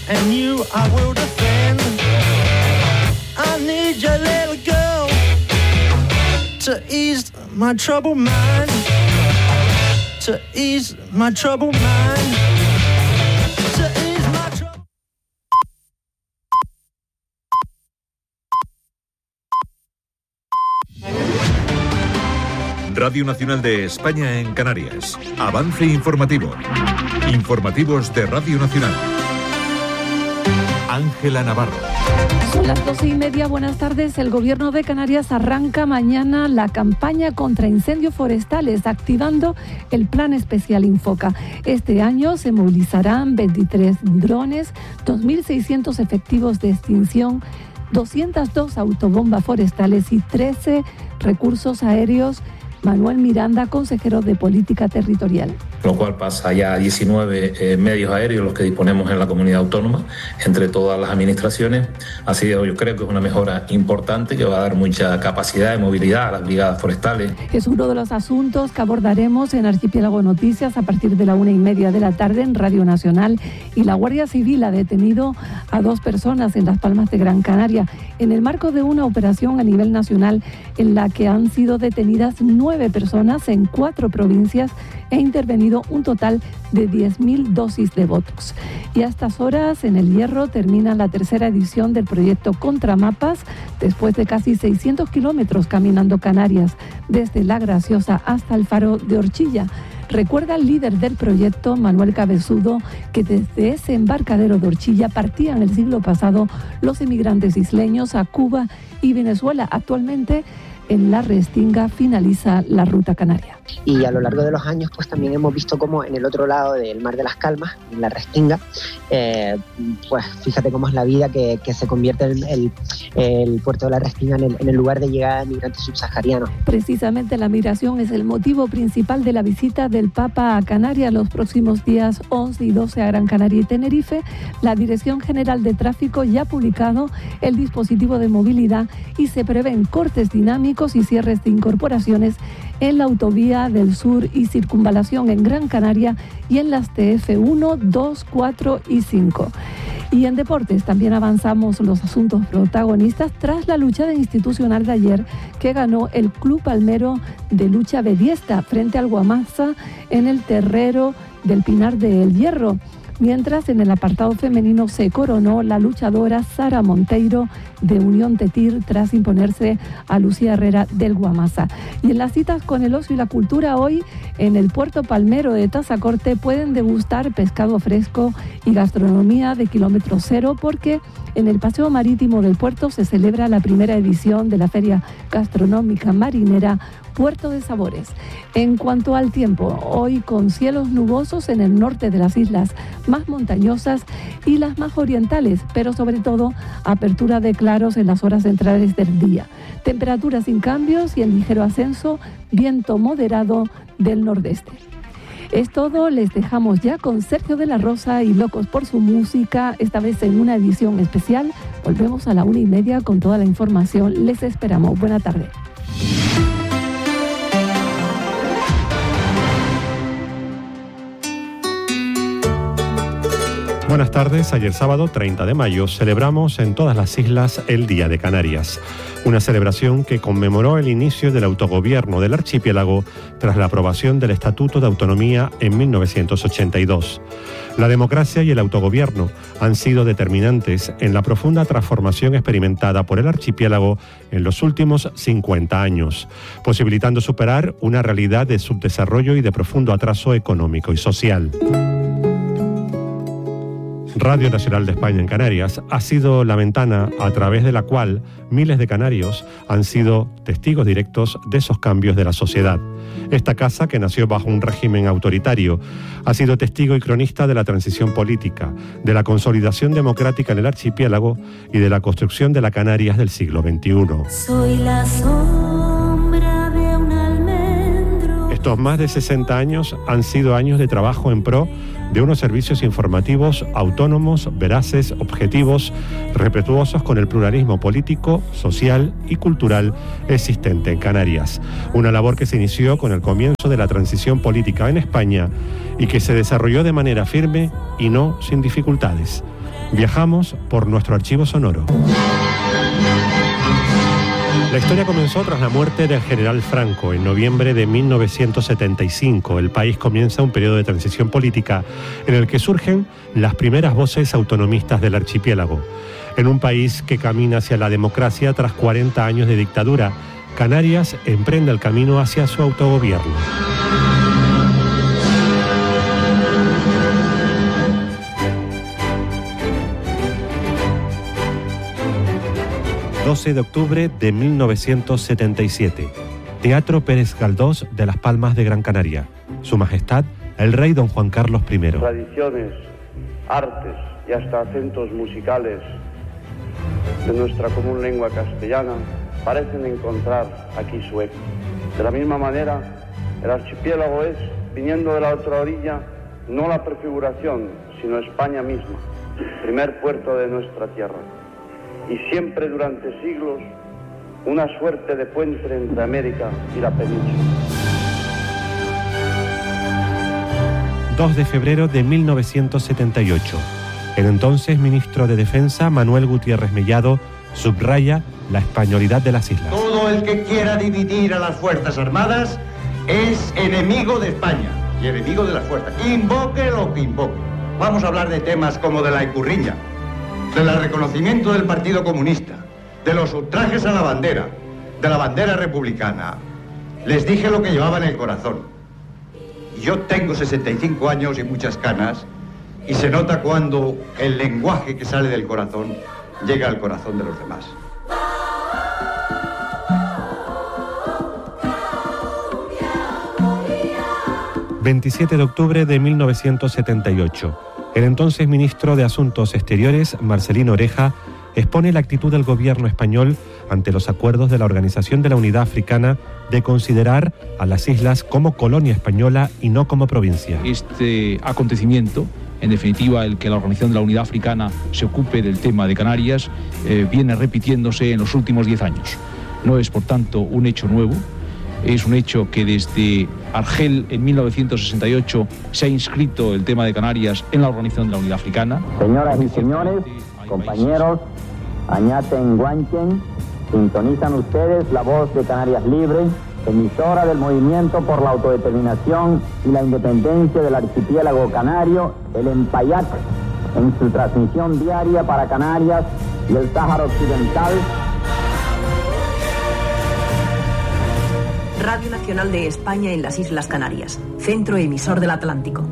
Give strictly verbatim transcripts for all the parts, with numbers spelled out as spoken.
and you I will defend. I need your little girl to ease my troubled mind, to ease my troubled mind, to ease my troubled... Radio Nacional de España en Canarias. Avance informativo. Informativos de Radio Nacional. Ángela Navarro. Son las doce y media, buenas tardes. El Gobierno de Canarias arranca mañana la campaña contra incendios forestales, activando el Plan Especial Infoca. Este año se movilizarán veintitrés drones, dos mil seiscientos efectivos de extinción, doscientas dos autobombas forestales y trece recursos aéreos. Manuel Miranda, consejero de Política Territorial. Lo cual pasa ya a diecinueve eh, medios aéreos los que disponemos en la comunidad autónoma, entre todas las administraciones. Así que yo creo que es una mejora importante que va a dar mucha capacidad de movilidad a las brigadas forestales. Es uno de los asuntos que abordaremos en Archipiélago Noticias a partir de la una y media de la tarde en Radio Nacional. Y la Guardia Civil ha detenido a dos personas en Las Palmas de Gran Canaria en el marco de una operación a nivel nacional en la que han sido detenidas nueve personas en cuatro provincias e intervenido un total de diez mil dosis de Botox. Y a estas horas en El Hierro termina la tercera edición del proyecto Contramapas, después de casi seiscientos kilómetros caminando Canarias, desde La Graciosa hasta el Faro de Orchilla. Recuerda el líder del proyecto, Manuel Cabezudo, que desde ese embarcadero de Orchilla partían el siglo pasado los emigrantes isleños a Cuba y Venezuela. Actualmente en La Restinga finaliza la ruta canaria. Y a lo largo de los años pues también hemos visto cómo en el otro lado del Mar de las Calmas, en La Restinga, eh, pues fíjate cómo es la vida que, que se convierte el, el, el puerto de La Restinga en el, en el lugar de llegada de migrantes subsaharianos. Precisamente la migración es el motivo principal de la visita del Papa a Canarias los próximos días once y doce a Gran Canaria y Tenerife. La Dirección General de Tráfico ya ha publicado el dispositivo de movilidad y se prevén cortes dinámicos y cierres de incorporaciones en la autovía del sur y circunvalación en Gran Canaria y en las T F uno, dos, cuatro y cinco. Y en deportes también avanzamos los asuntos protagonistas tras la lucha institucional de ayer que ganó el Club Palmero de Lucha Bediesta frente al Guamasa en el terrero del Pinar de El Hierro. Mientras en el apartado femenino se coronó la luchadora Sara Monteiro de Unión Tetir tras imponerse a Lucía Herrera del Guamasa. Y en las citas con el ocio y la cultura hoy en el puerto palmero de Tazacorte pueden degustar pescado fresco y gastronomía de kilómetro cero porque en el paseo marítimo del puerto se celebra la primera edición de la Feria Gastronómica Marinera Puerto de Sabores. En cuanto al tiempo, hoy con cielos nubosos en el norte de las islas más montañosas y las más orientales, pero sobre todo apertura de claros en las horas centrales del día. Temperaturas sin cambios y en ligero ascenso, viento moderado del nordeste. Es todo, les dejamos ya con Sergio de la Rosa y Locos por su música, esta vez en una edición especial. Volvemos a la una y media con toda la información. Les esperamos. Buena tarde. Buenas tardes. Ayer sábado treinta de mayo celebramos en todas las islas el Día de Canarias, una celebración que conmemoró el inicio del autogobierno del archipiélago tras la aprobación del Estatuto de Autonomía en mil novecientos ochenta y dos. La democracia y el autogobierno han sido determinantes en la profunda transformación experimentada por el archipiélago en los últimos cincuenta años, posibilitando superar una realidad de subdesarrollo y de profundo atraso económico y social. Radio Nacional de España en Canarias ha sido la ventana a través de la cual miles de canarios han sido testigos directos de esos cambios de la sociedad. Esta casa, que nació bajo un régimen autoritario, ha sido testigo y cronista de la transición política, de la consolidación democrática en el archipiélago y de la construcción de la Canarias del siglo veintiuno. Soy la sombra de un almendro. Estos más de sesenta años han sido años de trabajo en pro de unos servicios informativos autónomos, veraces, objetivos, respetuosos con el pluralismo político, social y cultural existente en Canarias. Una labor que se inició con el comienzo de la transición política en España y que se desarrolló de manera firme y no sin dificultades. Viajamos por nuestro archivo sonoro. La historia comenzó tras la muerte del general Franco en noviembre de mil novecientos setenta y cinco. El país comienza un periodo de transición política en el que surgen las primeras voces autonomistas del archipiélago. En un país que camina hacia la democracia tras cuarenta años de dictadura, Canarias emprende el camino hacia su autogobierno. doce de octubre de mil novecientos setenta y siete. Teatro Pérez Galdós de Las Palmas de Gran Canaria. Su Majestad, el Rey Don Juan Carlos primero. Tradiciones, artes y hasta acentos musicales de nuestra común lengua castellana parecen encontrar aquí su eco. De la misma manera, el archipiélago es, viniendo de la otra orilla, no la prefiguración, sino España misma, primer puerto de nuestra tierra. Y siempre durante siglos una suerte de puente entre América y la península. dos de febrero de mil novecientos setenta y ocho. El entonces ministro de Defensa, Manuel Gutiérrez Mellado, subraya la españolidad de las islas. Todo el que quiera dividir a las Fuerzas Armadas es enemigo de España y enemigo de las fuerzas. Invoque lo que invoque. Vamos a hablar de temas como de la Icurriña, del reconocimiento del Partido Comunista, de los ultrajes a la bandera, de la bandera republicana. Les dije lo que llevaba en el corazón. Yo tengo sesenta y cinco años y muchas canas, y se nota cuando el lenguaje que sale del corazón llega al corazón de los demás. veintisiete de octubre de mil novecientos setenta y ocho. El entonces ministro de Asuntos Exteriores, Marcelino Oreja, expone la actitud del gobierno español ante los acuerdos de la Organización de la Unidad Africana de considerar a las islas como colonia española y no como provincia. Este acontecimiento, en definitiva el que la Organización de la Unidad Africana se ocupe del tema de Canarias, eh, viene repitiéndose en los últimos diez años. No es, por tanto, un hecho nuevo. Es un hecho que desde Argel en mil novecientos sesenta y ocho se ha inscrito el tema de Canarias en la Organización de la Unidad Africana. Señoras y señores, compañeros, Añaten Guanchen, sintonizan ustedes la voz de Canarias Libre, emisora del Movimiento por la Autodeterminación y la Independencia del Archipiélago Canario, el EMPAYAC, en su transmisión diaria para Canarias y el Sáhara Occidental. Radio Nacional de España en las Islas Canarias, centro emisor del Atlántico.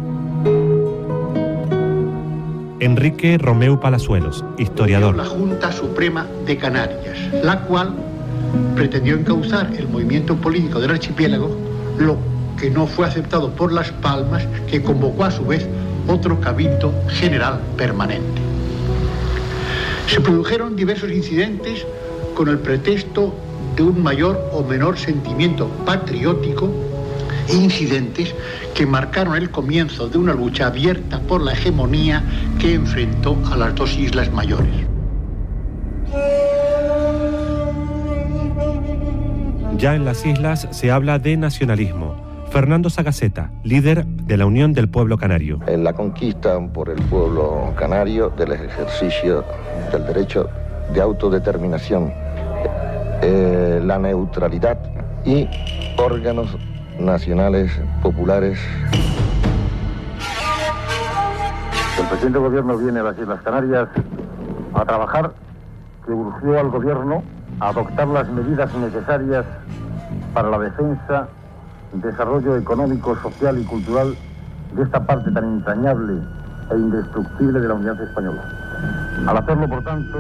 Enrique Romeu Palazuelos, historiador. La Junta Suprema de Canarias, la cual pretendió encauzar el movimiento político del archipiélago, lo que no fue aceptado por Las Palmas, que convocó a su vez otro cabildo general permanente. Se produjeron diversos incidentes con el pretexto de un mayor o menor sentimiento patriótico e incidentes que marcaron el comienzo de una lucha abierta por la hegemonía que enfrentó a las dos islas mayores. Ya en las islas se habla de nacionalismo. Fernando Sagaceta, líder de la Unión del Pueblo Canario. En la conquista por el pueblo canario del ejercicio del derecho de autodeterminación, eh, la neutralidad y órganos nacionales populares. El presidente del gobierno viene a las Islas Canarias a trabajar, que urgió al gobierno a adoptar las medidas necesarias para la defensa, desarrollo económico, social y cultural de esta parte tan entrañable e indestructible de la unidad española. Al hacerlo, por tanto...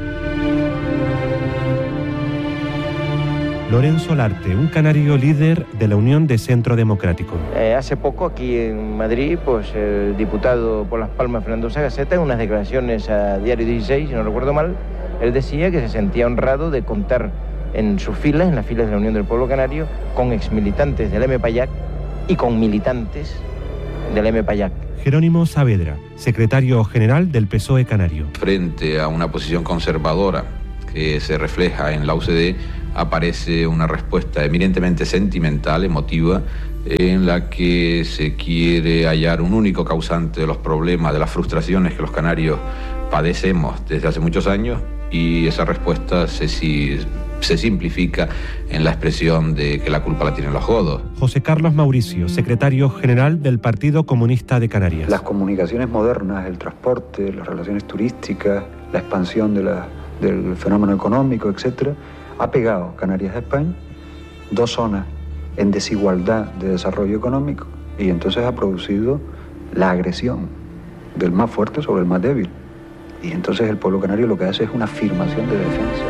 Lorenzo Larte, un canario líder de la Unión de Centro Democrático. Eh, hace poco aquí en Madrid, pues el diputado por Las Palmas, Fernando Sagaceta, en unas declaraciones a Diario dieciséis, si no recuerdo mal, él decía que se sentía honrado de contar en sus filas, en las filas de la Unión del Pueblo Canario, con exmilitantes del M P A Y A C y con militantes del M P A Y A C. Jerónimo Saavedra, secretario general del P S O E Canario. Frente a una posición conservadora que se refleja en la U C D, aparece una respuesta eminentemente sentimental, emotiva, en la que se quiere hallar un único causante de los problemas, de las frustraciones que los canarios padecemos desde hace muchos años, y esa respuesta se, si, se simplifica en la expresión de que la culpa la tienen los godos. José Carlos Mauricio, secretario general del Partido Comunista de Canarias. Las comunicaciones modernas, el transporte, las relaciones turísticas, la expansión de la, del fenómeno económico, etcétera, ha pegado Canarias a España, dos zonas en desigualdad de desarrollo económico, y entonces ha producido la agresión del más fuerte sobre el más débil. Y entonces el pueblo canario lo que hace es una afirmación de defensa.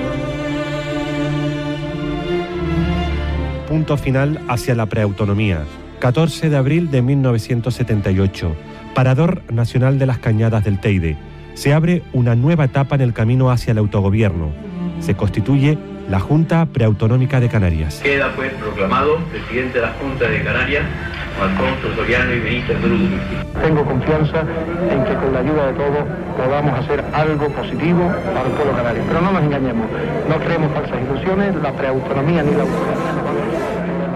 Punto final hacia la preautonomía. catorce de abril de mil novecientos setenta y ocho. Parador Nacional de las Cañadas del Teide. Se abre una nueva etapa en el camino hacia el autogobierno. Se constituye la Junta Preautonómica de Canarias. Queda pues proclamado presidente de la Junta de Canarias, Alfonso Soriano y Benítez Bru. Tengo confianza en que con la ayuda de todos podamos hacer algo positivo para el pueblo canario. Pero no nos engañemos, no creemos falsas ilusiones, la preautonomía ni la autonomía no van a ser.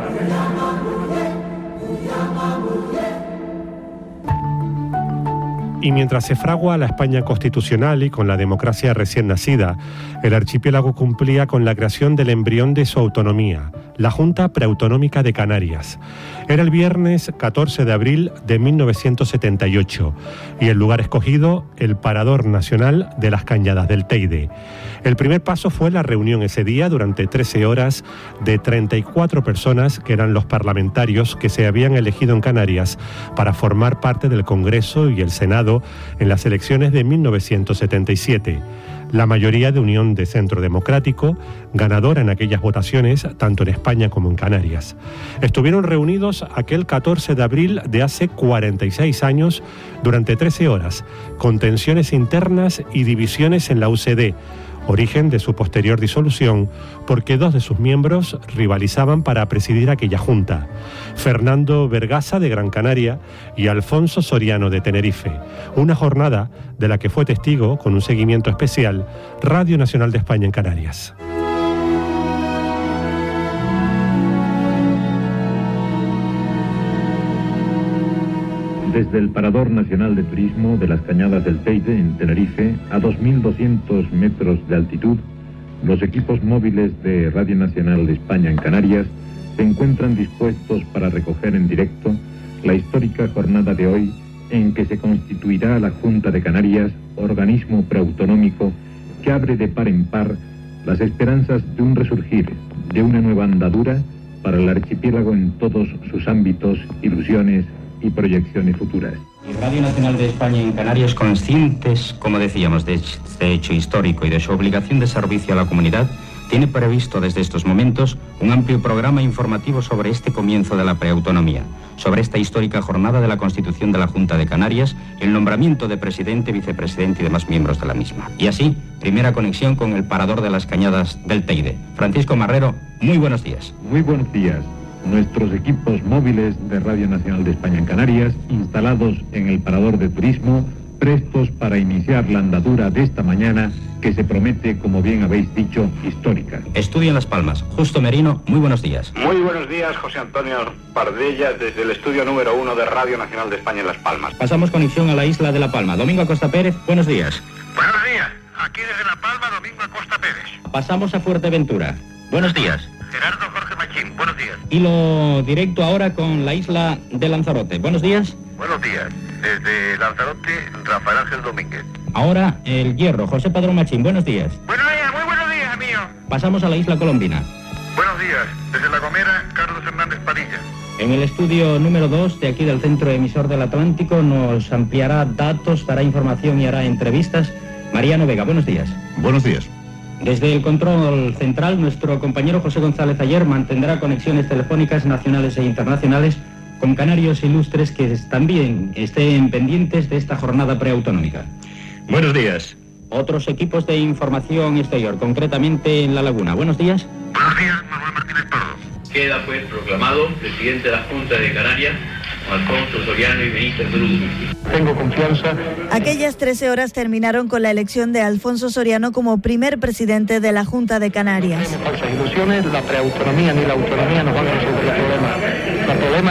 Y mientras se fragua la España constitucional y con la democracia recién nacida, el archipiélago cumplía con la creación del embrión de su autonomía, la Junta Preautonómica de Canarias. Era el viernes catorce de abril de mil novecientos setenta y ocho y el lugar escogido, el Parador Nacional de las Cañadas del Teide. El primer paso fue la reunión ese día durante trece horas de treinta y cuatro personas que eran los parlamentarios que se habían elegido en Canarias para formar parte del Congreso y el Senado en las elecciones de mil novecientos setenta y siete. La mayoría de Unión de Centro Democrático, ganadora en aquellas votaciones, tanto en España como en Canarias. Estuvieron reunidos aquel catorce de abril de hace cuarenta y seis años durante trece horas, con tensiones internas y divisiones en la U C D, origen de su posterior disolución, porque dos de sus miembros rivalizaban para presidir aquella junta, Fernando Vergasa de Gran Canaria y Alfonso Soriano de Tenerife. Una jornada de la que fue testigo, con un seguimiento especial, Radio Nacional de España en Canarias. Desde el Parador Nacional de Turismo de las Cañadas del Teide, en Tenerife, a dos mil doscientos metros de altitud, los equipos móviles de Radio Nacional de España en Canarias se encuentran dispuestos para recoger en directo la histórica jornada de hoy en que se constituirá la Junta de Canarias, organismo preautonómico que abre de par en par las esperanzas de un resurgir, de una nueva andadura para el archipiélago en todos sus ámbitos, ilusiones y proyecciones futuras. Y Radio Nacional de España en Canarias, conscientes, como decíamos, de este hecho histórico y de su obligación de servicio a la comunidad, tiene previsto desde estos momentos un amplio programa informativo sobre este comienzo de la preautonomía, sobre esta histórica jornada de la constitución de la Junta de Canarias, el nombramiento de presidente, vicepresidente y demás miembros de la misma. Y así, primera conexión con el Parador de las Cañadas del Teide. Francisco Marrero, muy buenos días. Muy buenos días. Nuestros equipos móviles de Radio Nacional de España en Canarias, instalados en el Parador de Turismo, prestos para iniciar la andadura de esta mañana, que se promete, como bien habéis dicho, histórica. Estudio en Las Palmas. Justo Merino, muy buenos días. Muy buenos días, José Antonio Pardella, desde el estudio número uno de Radio Nacional de España en Las Palmas. Pasamos conexión a la isla de La Palma. Domingo Acosta Pérez, buenos días. Buenos días. Aquí desde La Palma, Domingo Acosta Pérez. Pasamos a Fuerteventura. Buenos días. Gerardo Jorge Machín, buenos días. Hilo directo ahora con la isla de Lanzarote. Buenos días. Buenos días. Desde Lanzarote, Rafael Ángel Domínguez. Ahora El Hierro. José Padrón Machín, buenos días. Buenos días, muy buenos días, amigo. Pasamos a la isla Colombina. Buenos días. Desde La Gomera, Carlos Hernández Padilla. En el estudio número dos de aquí del Centro Emisor del Atlántico nos ampliará datos, dará información y hará entrevistas Mariano Vega. Buenos días. Buenos días. Desde el control central, nuestro compañero José González Ayer mantendrá conexiones telefónicas nacionales e internacionales con canarios ilustres que también estén pendientes de esta jornada preautonómica. Buenos días. Otros equipos de información exterior, concretamente en La Laguna. Buenos días. Buenos días, Manuel Martínez Pardo. Queda pues proclamado presidente de la Junta de Canarias, Alfonso Soriano y Benítez Bru. Tengo confianza. Aquellas trece horas terminaron con la elección de Alfonso Soriano como primer presidente de la Junta de Canarias. No tenemos falsas ilusiones, la preautonomía ni la autonomía nos van a resolver.